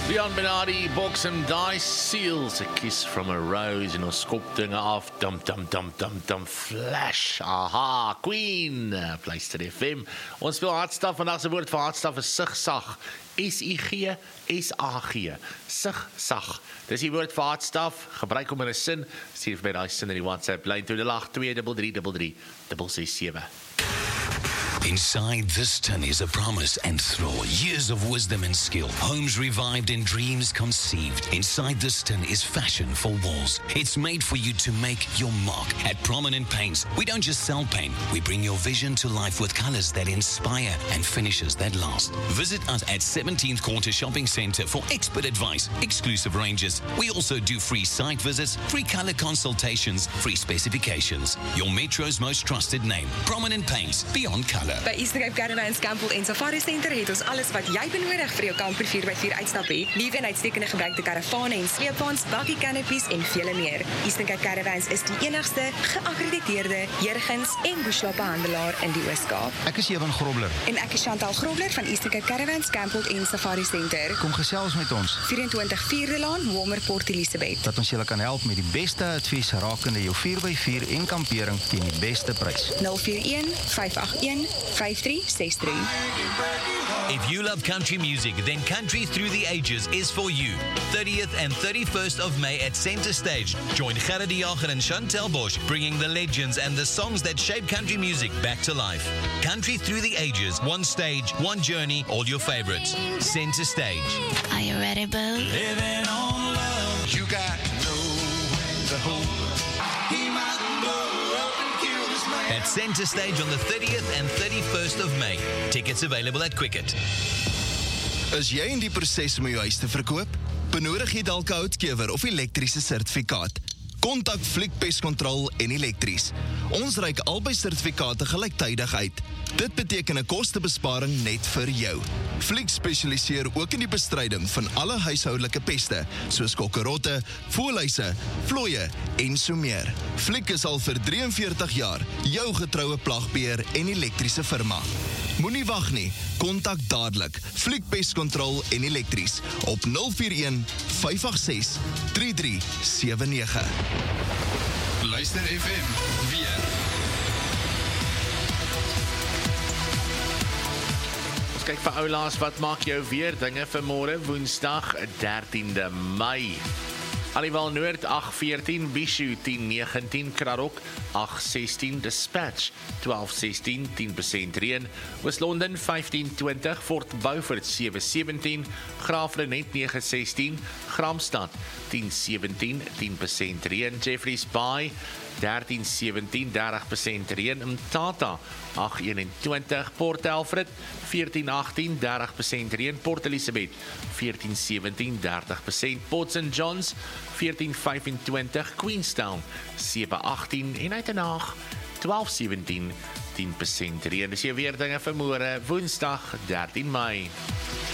Leon Benardi, Box and Dice, Seals, A Kiss from a Rose, en ons skop dinge af, dum, flash, aha, Queen, Pleister FM, ons speel Hartstaf, vandag se woord vir Hartstaf is sigsag, S-I-G, S-A-G, sigsag, dis die woord vir Hartstaf, gebruik om in 'n sin, stuur vir my die sin in die WhatsApp, lyn 0823333667. Inside this tin is a promise and throw, years of wisdom and skill, homes revived and dreams conceived. Inside this tin is fashion for walls. It's made for you to make your mark. At Prominent Paints, we don't just sell paint, we bring your vision to life with colors that inspire and finishes that last. Visit us at 17th Quarter Shopping Centre for expert advice, exclusive ranges. We also do free site visits, free color consultations, free specifications. Your Metro's most trusted name, Prominent Paints, beyond color. By Eastern Cape Caravans, Campbell en Safari Center het ons alles wat jy benodig vir jou kamper 4x4 uitstap hê. Nuwe en uitstekende gebruikte karavane en sleepwaens, bakkie canopies en vele meer. Eastern Cape Caravans is die enigste geakkrediteerde Jurgens en Bushwape-handelaar in die Oos-Kaap. Ek is Evan Grobler. En ek is Chantal Grobler van Eastern Cape Caravans, Campbell en Safari Center. Kom gesels met ons. 24 Vierde Laan, Walmer, Port Elizabeth. Dat ons julle kan help met die beste advies rakende jou 4x4 en kampering teen die beste prys. 041-581-5363. If you love country music, then Country Through the Ages is for you. 30th and 31st of May at Centre Stage. Join Gerard de Jager and Chantel Bosch, bringing the legends and the songs that shape country music back to life. Country Through the Ages, one stage, one journey, all your favorites. Centre Stage. Are you ready, Bo? Living on love, you got to know when to hold up. He might blow up and kill this man. At Centre Stage on the 30th and 31st of May. Tickets available at Quicket. Is jy in die proses om jou huis te verkoop? Benodig jy dalk 'n houtkewer of elektriese sertifikaat? Kontak Fliek Pest Control en Elektries. Ons reik albei sertifikate gelyktydig uit. Dit beteken 'n kostebesparing net vir jou. Fliek spesialiseer ook in die bestryding van alle huishoudelike peste, soos kokkerotte, voëlhuise, vlooie en so meer. Fliek is al vir 43 jaar jou getroue plagbeheer en elektriese firma. Moenie wag nie, kontak dadelik Fliek Pest Control en Elektries op 041 586 3379. Luister FM, weer. Ons kyk vir oulaas, wat maak jou weer dinge vir môre, Woensdag 13de Mei. Aliwal Noord 8:14, Bishu 10:19, Krarok 8:16, Dispatch 12:16, 10% reën, Oos-London 15:20, Fort Beaufort 7:17, Graafrenet 9:16, Gramstad 10:17, 10% reën, Jeffreys Bay 13:17, 30% reën, Mthatha 8:21, Port Alfred 14:18, 30% reën, Port Elizabeth 14:17, 30%, Port St. John's 14:25, Queenstown 7:18 en Uitenhaag 12:17, 10% reën. Dis hier weer dinge vir môre, Woensdag 13 Mei.